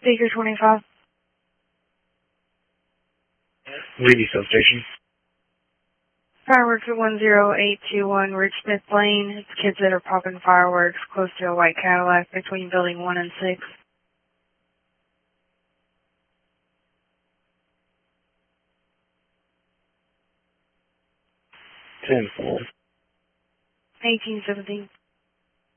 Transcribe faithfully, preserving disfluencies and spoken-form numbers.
Baker twenty-five. Levy substation. Fireworks at one zero eight two one Rich Smith Lane. It's kids that are popping fireworks close to a white Cadillac between building one and six. ten four. eighteen seventeen.